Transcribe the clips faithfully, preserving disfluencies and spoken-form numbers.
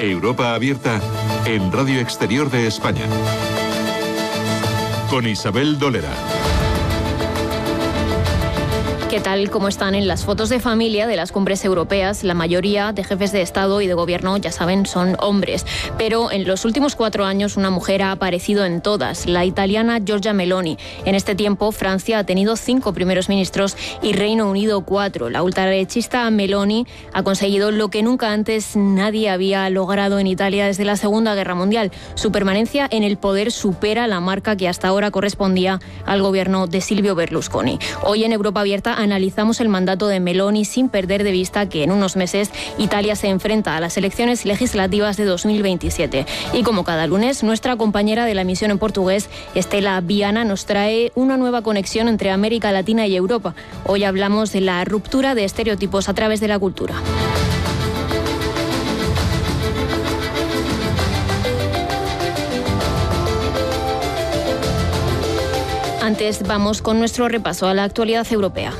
Europa Abierta en Radio Exterior de España. Con Isabel Dolera. ¿Qué tal? ¿Cómo están? En las fotos de familia de las cumbres europeas, la mayoría de jefes de Estado y de Gobierno, ya saben, son hombres. Pero en los últimos cuatro años una mujer ha aparecido en todas, la italiana Giorgia Meloni. En este tiempo, Francia ha tenido cinco primeros ministros y Reino Unido cuatro. La ultraderechista Meloni ha conseguido lo que nunca antes nadie había logrado en Italia desde la Segunda Guerra Mundial. Su permanencia en el poder supera la marca que hasta ahora correspondía al gobierno de Silvio Berlusconi. Hoy en Europa Abierta analizamos el mandato de Meloni sin perder de vista que en unos meses Italia se enfrenta a las elecciones legislativas de dos mil veintisiete. Y como cada lunes, nuestra compañera de la emisión en portugués, Estela Viana, nos trae una nueva conexión entre América Latina y Europa. Hoy hablamos de la ruptura de estereotipos a través de la cultura. Antes vamos con nuestro repaso a la actualidad europea.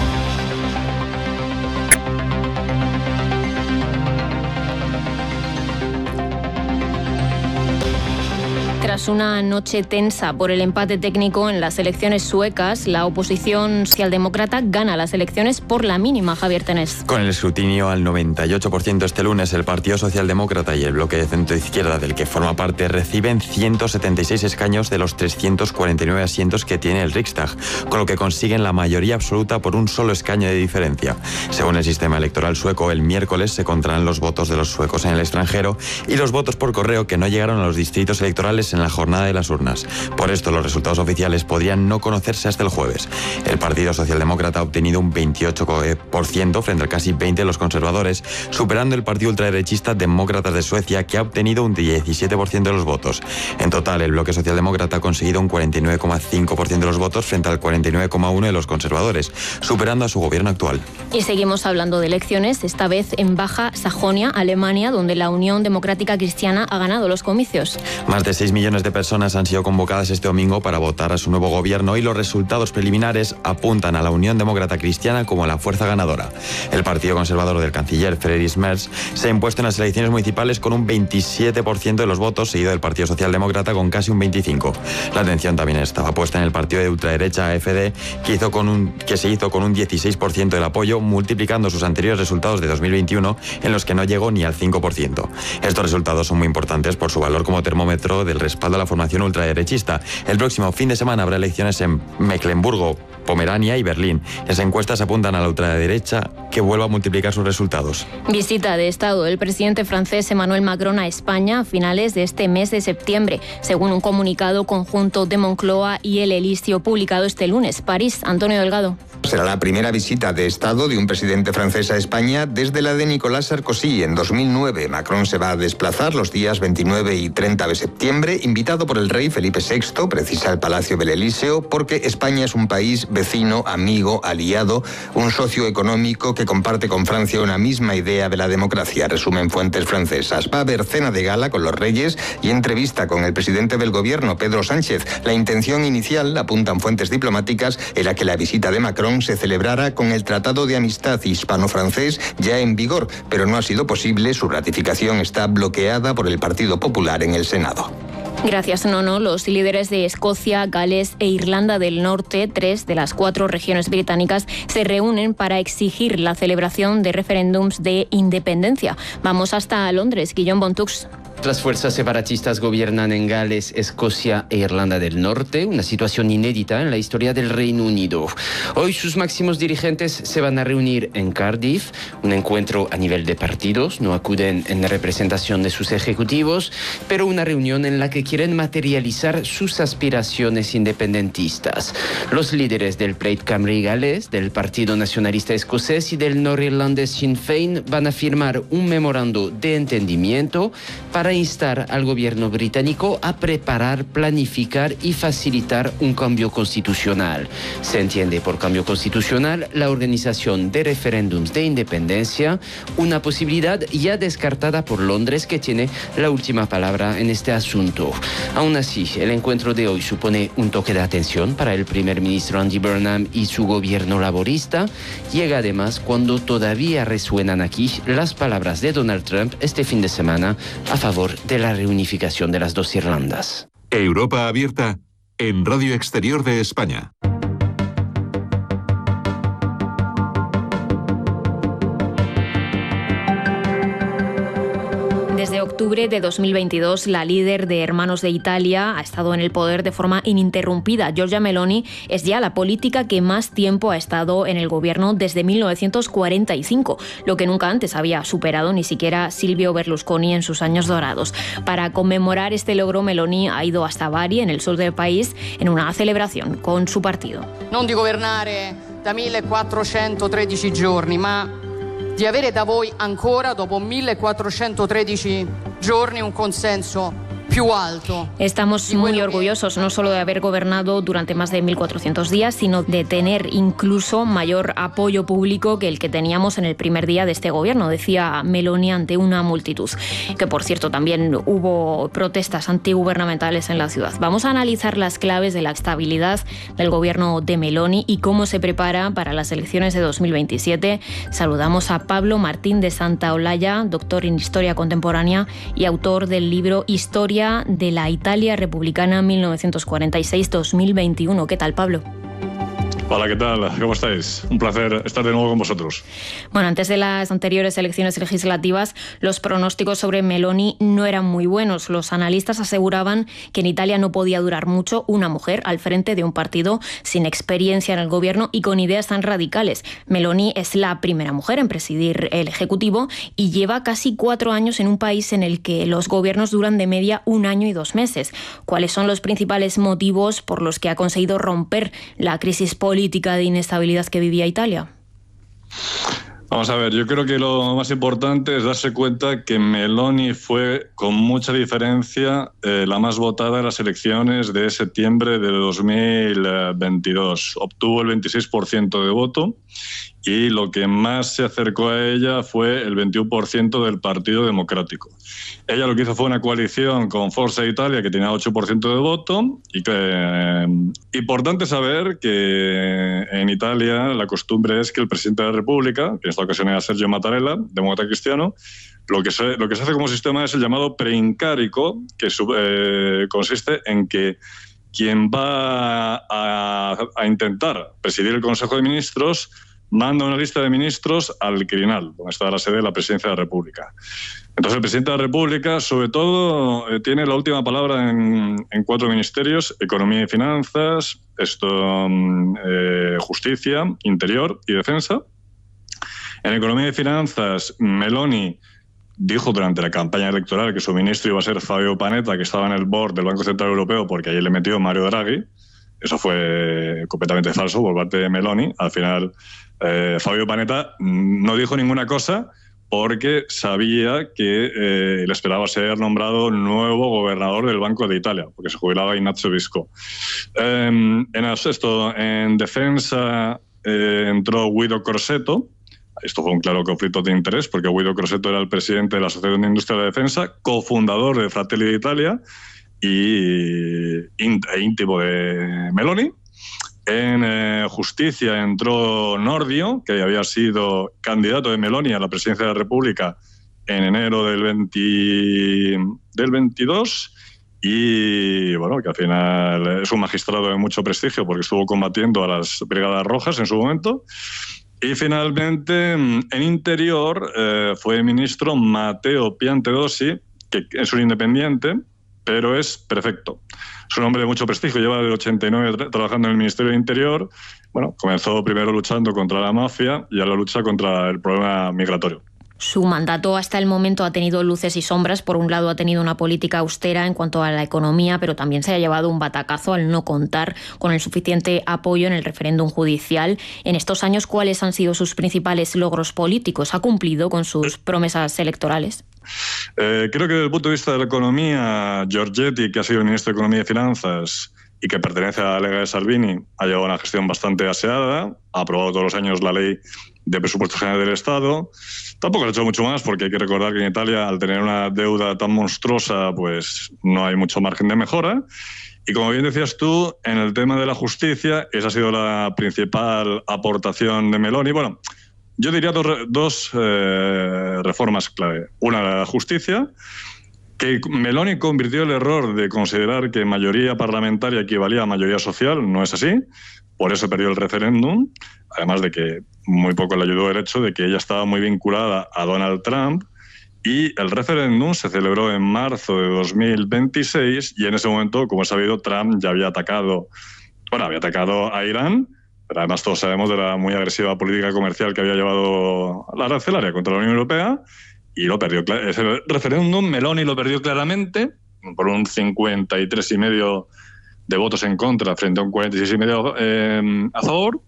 Tras una noche tensa por el empate técnico en las elecciones suecas, la oposición socialdemócrata gana las elecciones por la mínima, Javier Tenés. Con el escrutinio al noventa y ocho por ciento este lunes, el Partido Socialdemócrata y el bloque de centro-izquierda del que forma parte reciben ciento setenta y seis escaños de los trescientos cuarenta y nueve asientos que tiene el Riksdag, con lo que consiguen la mayoría absoluta por un solo escaño de diferencia. Según el sistema electoral sueco, el miércoles se contarán los votos de los suecos en el extranjero y los votos por correo que no llegaron a los distritos electorales en la jornada de las urnas. Por esto, los resultados oficiales podrían no conocerse hasta el jueves. El Partido Socialdemócrata ha obtenido un veintiocho por ciento frente al casi veinte por ciento de los conservadores, superando el partido ultraderechista Demócratas de Suecia, que ha obtenido un diecisiete por ciento de los votos. En total, el bloque socialdemócrata ha conseguido un cuarenta y nueve coma cinco por ciento de los votos frente al cuarenta y nueve coma uno por ciento de los conservadores, superando a su gobierno actual. Y seguimos hablando de elecciones, esta vez en Baja Sajonia, Alemania, donde la Unión Democrática Cristiana ha ganado los comicios. Más de seis millones de personas han sido convocadas este domingo para votar a su nuevo gobierno y los resultados preliminares apuntan a la Unión Demócrata Cristiana como la fuerza ganadora. El partido conservador del canciller Friedrich Merz se ha impuesto en las elecciones municipales con un veintisiete por ciento de los votos, seguido del Partido Socialdemócrata con casi un veinticinco por ciento. La atención también estaba puesta en el partido de ultraderecha A F D, que, hizo con un, que se hizo con un dieciséis por ciento del apoyo, multiplicando sus anteriores resultados de dos mil veintiuno, en los que no llegó ni al cinco por ciento. Estos resultados son muy importantes por su valor como termómetro del respaldo a la formación ultraderechista. El próximo fin de semana habrá elecciones en Mecklemburgo, Pomerania y Berlín. Las encuestas apuntan a la ultraderecha que vuelva a multiplicar sus resultados. Visita de Estado del presidente francés Emmanuel Macron a España a finales de este mes de septiembre, según un comunicado conjunto de Moncloa y El Elíseo publicado este lunes. París, Antonio Delgado. Será la primera visita de Estado de un presidente francés a España desde la de Nicolas Sarkozy en dos mil nueve. Macron se va a desplazar los días veintinueve y treinta de septiembre, invitado por el rey Felipe sexto, precisa el Palacio del Elíseo, porque España es un país vecino, amigo, aliado, un socio económico que comparte con Francia una misma idea de la democracia, resumen fuentes francesas. Va a haber cena de gala con los reyes y entrevista con el presidente del gobierno, Pedro Sánchez. La intención inicial, apuntan fuentes diplomáticas, era que la visita de Macron se celebrara con el Tratado de Amistad hispano-francés ya en vigor, pero no ha sido posible. Su ratificación está bloqueada por el Partido Popular en el Senado. Gracias, Nono. Los líderes de Escocia, Gales e Irlanda del Norte, tres de las cuatro regiones británicas, se reúnen para exigir la celebración de referéndums de independencia. Vamos hasta Londres, Guillaume Bontux. Las fuerzas separatistas gobiernan en Gales, Escocia e Irlanda del Norte, una situación inédita en la historia del Reino Unido. Hoy sus máximos dirigentes se van a reunir en Cardiff, un encuentro a nivel de partidos, no acuden en representación de sus ejecutivos, pero una reunión en la que quieren materializar sus aspiraciones independentistas. Los líderes del Plaid Cymru galés, del Partido Nacionalista Escocés y del norirlandés Sinn Féin van a firmar un memorando de entendimiento para instar al gobierno británico a preparar, planificar y facilitar un cambio constitucional. Se entiende por cambio constitucional la organización de referéndums de independencia, una posibilidad ya descartada por Londres, que tiene la última palabra en este asunto. Aún así, el encuentro de hoy supone un toque de atención para el primer ministro Andy Burnham y su gobierno laborista. Llega además cuando todavía resuenan aquí las palabras de Donald Trump este fin de semana a favor de la reunificación de las dos Irlandas. Europa abierta en Radio Exterior de España. Desde octubre de dos mil veintidós, la líder de Hermanos de Italia ha estado en el poder de forma ininterrumpida. Giorgia Meloni es ya la política que más tiempo ha estado en el gobierno desde mil novecientos cuarenta y cinco, lo que nunca antes había superado ni siquiera Silvio Berlusconi en sus años dorados. Para conmemorar este logro, Meloni ha ido hasta Bari, en el sur del país, en una celebración con su partido. Non di governare da millequattrocentotredici giorni, ma di avere da voi ancora, dopo millequattrocentotredici giorni, un consenso più alto. Estamos muy orgullosos no solo de haber gobernado durante más de mil cuatrocientos días, sino de tener incluso mayor apoyo público que el que teníamos en el primer día de este gobierno, decía Meloni ante una multitud. Que, por cierto, también hubo protestas antigubernamentales en la ciudad. Vamos a analizar las claves de la estabilidad del gobierno de Meloni y cómo se prepara para las elecciones de dos mil veintisiete. Saludamos a Pablo Martín de Santaolalla, doctor en Historia Contemporánea y autor del libro Historia de la Italia Republicana mil novecientos cuarenta y seis a dos mil veintiuno. ¿Qué tal, Pablo? Hola, ¿qué tal? ¿Cómo estáis? Un placer estar de nuevo con vosotros. Bueno, antes de las anteriores elecciones legislativas, los pronósticos sobre Meloni no eran muy buenos. Los analistas aseguraban que en Italia no podía durar mucho una mujer al frente de un partido sin experiencia en el gobierno y con ideas tan radicales. Meloni es la primera mujer en presidir el Ejecutivo y lleva casi cuatro años en un país en el que los gobiernos duran de media un año y dos meses. ¿Cuáles son los principales motivos por los que ha conseguido romper la crisis política política de inestabilidad que vivía Italia? Vamos a ver, yo creo que lo más importante es darse cuenta que Meloni fue con mucha diferencia eh, la más votada en las elecciones de septiembre de dos mil veintidós. Obtuvo el veintiséis por ciento de voto y lo que más se acercó a ella fue el veintiuno por ciento del Partido Democrático. Ella lo que hizo fue una coalición con Forza Italia, que tenía ocho por ciento de voto. Y que, eh, importante saber que en Italia la costumbre es que el presidente de la República, que en esta ocasión era Sergio Mattarella, demócrata cristiano, lo que se, lo que se hace como sistema es el llamado preincárico, que eh, consiste en que quien va a, a intentar presidir el Consejo de Ministros manda una lista de ministros al Quirinal, donde está la sede de la Presidencia de la República. Entonces, el presidente de la República, sobre todo, eh, tiene la última palabra en, en cuatro ministerios: Economía y Finanzas, esto, eh, Justicia, Interior y Defensa. En Economía y Finanzas, Meloni dijo durante la campaña electoral que su ministro iba a ser Fabio Panetta, que estaba en el board del Banco Central Europeo, porque ahí le metió Mario Draghi. Eso fue completamente falso por parte de Meloni. Al final, eh, Fabio Panetta no dijo ninguna cosa porque sabía que eh, le esperaba ser nombrado nuevo gobernador del Banco de Italia, porque se jubilaba Ignazio Visco. Eh, en esto, en defensa eh, entró Guido Crosetto. Esto fue un claro conflicto de interés, porque Guido Crosetto era el presidente de la Asociación de Industria de la Defensa, cofundador de Fratelli d'Italia y íntimo de Meloni. En eh, Justicia entró Nordio, que había sido candidato de Meloni a la presidencia de la República en enero del, veinte, del veintidós, y bueno, que al final es un magistrado de mucho prestigio porque estuvo combatiendo a las Brigadas Rojas en su momento. Y finalmente, en Interior, eh, fue ministro Matteo Piantedosi, que es un independiente, pero es prefecto. Es un hombre de mucho prestigio, lleva del ochenta y nueve tra- trabajando en el Ministerio de Interior. Bueno, comenzó primero luchando contra la mafia y ahora lucha contra el problema migratorio. Su mandato hasta el momento ha tenido luces y sombras. Por un lado, ha tenido una política austera en cuanto a la economía, pero también se ha llevado un batacazo al no contar con el suficiente apoyo en el referéndum judicial. En estos años, ¿cuáles han sido sus principales logros políticos? ¿Ha cumplido con sus promesas electorales? Eh, creo que desde el punto de vista de la economía, Giorgetti, que ha sido el ministro de Economía y Finanzas y que pertenece a la Lega de Salvini, ha llevado una gestión bastante aseada, ha aprobado todos los años la ley de presupuestos generales del Estado. Tampoco ha hecho mucho más, porque hay que recordar que en Italia, al tener una deuda tan monstruosa, pues no hay mucho margen de mejora. Y como bien decías tú, en el tema de la justicia, esa ha sido la principal aportación de Meloni. Bueno, yo diría dos, dos eh, reformas clave. Una, la justicia, que Meloni convirtió el error de considerar que mayoría parlamentaria equivalía a mayoría social. No es así. Por eso perdió el referéndum. Además de que muy poco le ayudó el hecho de que ella estaba muy vinculada a Donald Trump. Y el referéndum se celebró en marzo de dos mil veintiséis y en ese momento, como es sabido, Trump ya había atacado, bueno, había atacado a Irán, pero además todos sabemos de la muy agresiva política comercial que había llevado la arancelaria contra la Unión Europea, y lo perdió. Ese referéndum Meloni lo perdió claramente por un cincuenta y tres coma cinco de votos en contra frente a un cuarenta y seis coma cinco eh, a favor.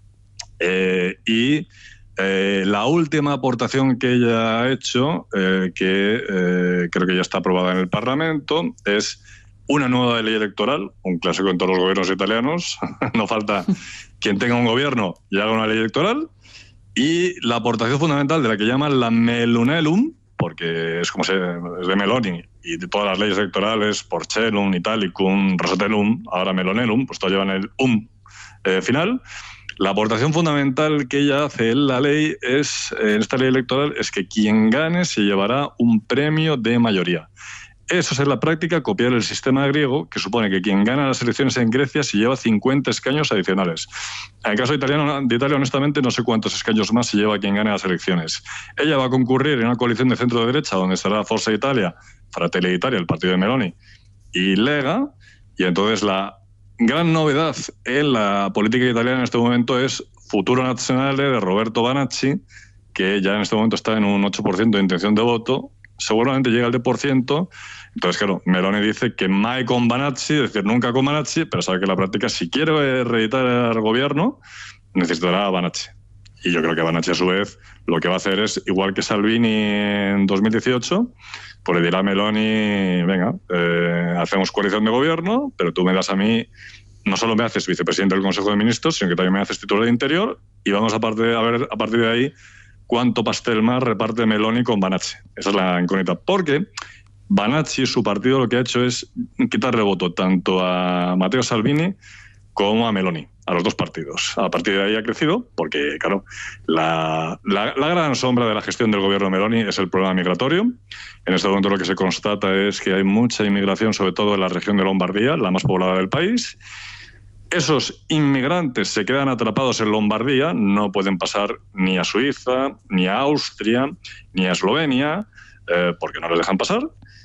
Eh, y Eh, la última aportación que ella ha hecho, eh, que eh, creo que ya está aprobada en el Parlamento, es una nueva ley electoral, un clásico en todos los gobiernos italianos. No falta quien tenga un gobierno y haga una ley electoral. Y la aportación fundamental de la que llaman la Melunellum, porque es como se es de Meloni, y de todas las leyes electorales, Porcellum, Italicum, Rosatellum, ahora Melonellum, pues todos llevan el um eh, final. La aportación fundamental que ella hace en la ley es, en esta ley electoral, es que quien gane se llevará un premio de mayoría. Eso es en la práctica copiar el sistema griego, que supone que quien gana las elecciones en Grecia se lleva cincuenta escaños adicionales. En el caso italiano, de Italia, honestamente, no sé cuántos escaños más se lleva quien gane las elecciones. Ella va a concurrir en una coalición de centro-derecha, donde estará Forza Italia, Fratelli d'Italia, el partido de Meloni, y Lega, y entonces la gran novedad en la política italiana en este momento es Futuro Nazionale de Roberto Banacci, que ya en este momento está en un ocho por ciento de intención de voto, seguramente llega al diez por ciento. Entonces, claro, Meloni dice que mai con Banacci, es decir, nunca con Banacci, pero sabe que en la práctica, si quiere reeditar el gobierno, necesitará a Banacci. Y yo creo que Banacci, a su vez, lo que va a hacer es, igual que Salvini en dos mil dieciocho, pues le dirá a Meloni, venga, eh, hacemos coalición de gobierno, pero tú me das a mí, no solo me haces vicepresidente del Consejo de Ministros, sino que también me haces titular de Interior, y vamos a, parte, a ver a partir de ahí cuánto pastel más reparte Meloni con Banacci. Esa es la incógnita. Porque Banacci, su partido, lo que ha hecho es quitarle voto tanto a Matteo Salvini como a Meloni, a los dos partidos. A partir de ahí ha crecido, porque, claro, la, la, la gran sombra de la gestión del gobierno Meloni es el problema migratorio. En este momento lo que se constata es que hay mucha inmigración, sobre todo en la región de Lombardía, la más poblada del país. Esos inmigrantes se quedan atrapados en Lombardía, no pueden pasar ni a Suiza, ni a Austria, ni a Eslovenia, eh, porque no les dejan pasar.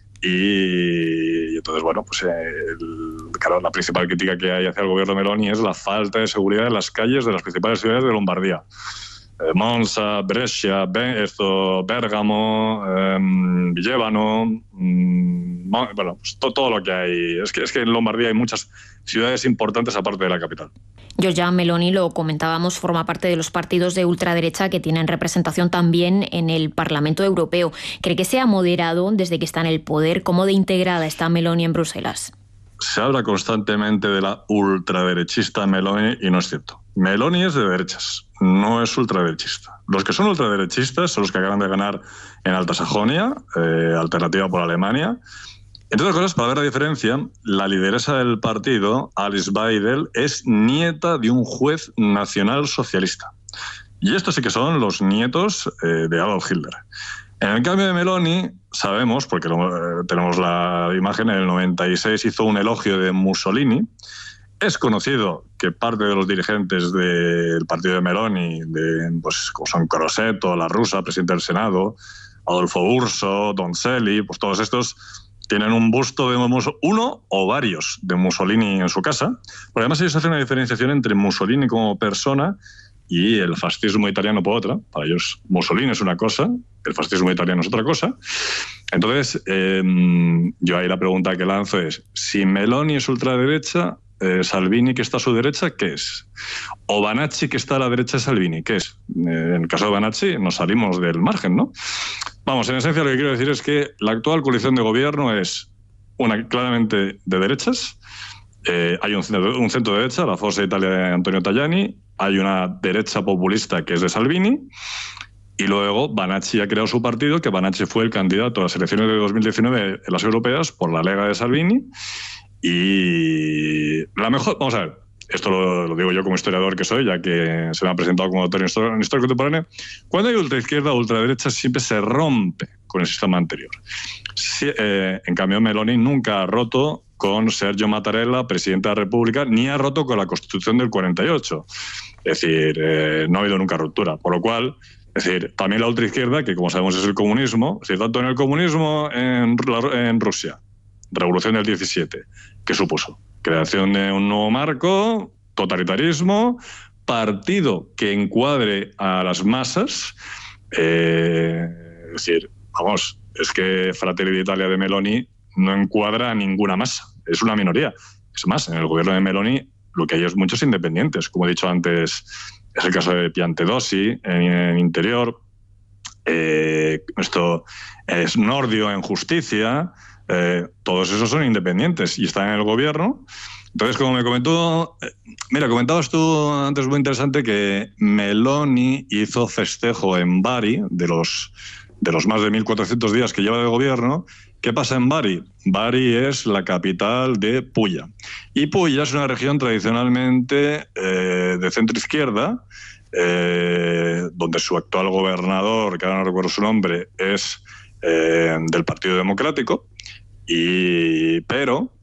Y, y entonces, bueno, pues el, claro, la principal crítica que hay hacia el gobierno Meloni es la falta de seguridad en las calles de las principales ciudades de Lombardía. Eh, Monza, Brescia, Be esto, Bérgamo, eh, Villevano, mm, bueno, pues to todo lo que hay. Es que, es que en Lombardía hay muchas ciudades importantes aparte de la capital. Giorgia Meloni, lo comentábamos, forma parte de los partidos de ultraderecha que tienen representación también en el Parlamento Europeo. ¿Cree que se ha moderado desde que está en el poder? ¿Cómo de integrada está Meloni en Bruselas? Se habla constantemente de la ultraderechista Meloni y no es cierto. Meloni es de derechas, no es ultraderechista. Los que son ultraderechistas son los que acaban de ganar en Alta Sajonia, eh, alternativa por Alemania. Entre otras cosas, para ver la diferencia, la lideresa del partido, Alice Weidel, es nieta de un juez nacional socialista. Y estos sí que son los nietos eh, de Adolf Hitler. En el cambio de Meloni, sabemos, porque lo, eh, tenemos la imagen, en el noventa y seis hizo un elogio de Mussolini. Es conocido que parte de los dirigentes del partido de Meloni, de, pues, como son Crosetto, la rusa, presidente del Senado, Adolfo Urso, Donzelli, pues todos estos tienen un busto de uno o varios de Mussolini en su casa. Pero además ellos hacen una diferenciación entre Mussolini como persona y el fascismo italiano por otra. Para ellos Mussolini es una cosa, el fascismo italiano es otra cosa. Entonces, eh, yo ahí la pregunta que lanzo es, si Meloni es ultraderecha, eh, Salvini, que está a su derecha, ¿qué es? O Banacci, que está a la derecha de Salvini, ¿qué es? Eh, en el caso de Banacci nos salimos del margen, ¿no? Vamos, en esencia lo que quiero decir es que la actual coalición de gobierno es una claramente de derechas. Eh, hay un centro, un centro de derecha, la Forza Italia de Antonio Tajani, hay una derecha populista que es de Salvini, y luego Banacci ha creado su partido, que Banacci fue el candidato a las elecciones de dos mil diecinueve en las europeas por la Lega de Salvini. Y la mejor, vamos a ver, esto lo, lo digo yo como historiador que soy, ya que se me ha presentado como autor en historia, en historia contemporánea, cuando hay ultraizquierda o ultraderecha siempre se rompe con el sistema anterior. Sí, eh, en cambio, Meloni nunca ha roto con Sergio Mattarella, presidente de la República, ni ha roto con la Constitución del cuarenta y ocho. Es decir, eh, no ha habido nunca ruptura, por lo cual... Es decir, también la ultraizquierda, que como sabemos es el comunismo, es decir, tanto en el comunismo en, en Rusia, revolución del diecisiete, ¿qué supuso? Creación de un nuevo marco, totalitarismo, partido que encuadre a las masas. Eh, es decir, vamos, es que Fratelli d'Italia de Meloni no encuadra a ninguna masa, es una minoría. Es más, en el gobierno de Meloni lo que hay es muchos independientes, como he dicho antes. Es el caso de Piantedosi en, en Interior, eh, esto es Nordio en Justicia, eh, todos esos son independientes y están en el gobierno. Entonces, como me comentó, eh, mira, comentabas tú antes muy interesante que Meloni hizo festejo en Bari de los, de los más de mil cuatrocientos días que lleva de gobierno. ¿Qué pasa en Bari? Bari es la capital de Puglia. Y Puglia es una región tradicionalmente eh, de centro-izquierda, eh, donde su actual gobernador, que ahora no recuerdo su nombre, es eh, del Partido Democrático, y, pero